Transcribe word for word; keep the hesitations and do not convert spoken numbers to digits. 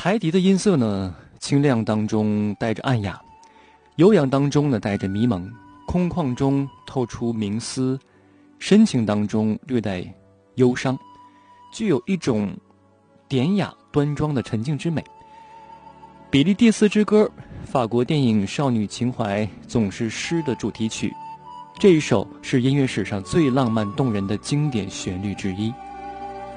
台笛的音色呢，清亮当中带着暗哑，悠扬当中呢带着迷蒙，空旷中透出冥思，深情当中略带忧伤，具有一种典雅端庄的沉静之美。比利蒂斯之歌，法国电影《少女情怀总是诗》的主题曲，这一首是音乐史上最浪漫动人的经典旋律之一。